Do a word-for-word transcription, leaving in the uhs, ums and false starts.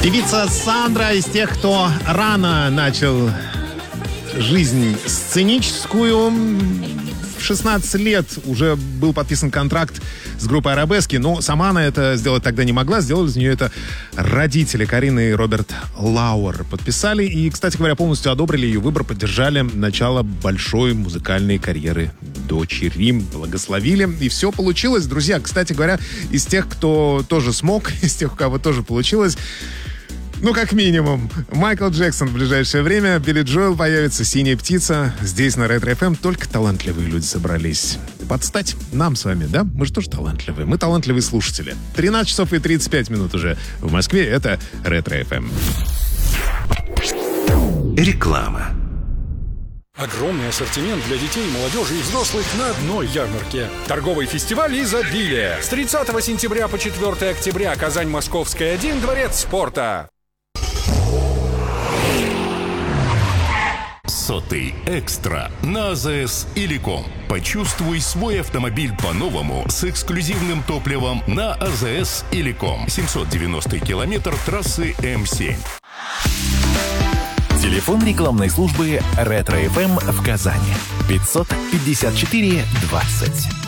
Певица Сандра из тех, кто рано начал жизнь сценическую. В шестнадцать лет уже был подписан контракт с группой «Арабески», но сама она это сделать тогда не могла. Сделали за нее это родители Карина и Роберт Лауэр. Подписали и, кстати говоря, полностью одобрили ее выбор, поддержали начало большой музыкальной карьеры дочери, благословили, и все получилось. Друзья, кстати говоря, из тех, кто тоже смог, из тех, у кого тоже получилось, ну, как минимум, Майкл Джексон в ближайшее время, Билли Джоэл появится, «Синяя птица». Здесь на Ретро эф эм только талантливые люди собрались. Подстать нам с вами, да? Мы же тоже талантливые. Мы талантливые слушатели. тринадцать часов и тридцать пять минут уже в Москве. Это Ретро эф эм. Реклама. Огромный ассортимент для детей, молодежи и взрослых на одной ярмарке. Торговый фестиваль «Изобилие». С тридцатого сентября по четвёртого октября. Казань, Московская, один, Дворец спорта. Сотый экстра на АЗС Иликом. Почувствуй свой автомобиль по-новому с эксклюзивным топливом на АЗС Иликом. семьсот девяностый километр трассы эм семь. Телефон рекламной службы Ретро эф эм в Казани. пятьсот пятьдесят четыре двадцать.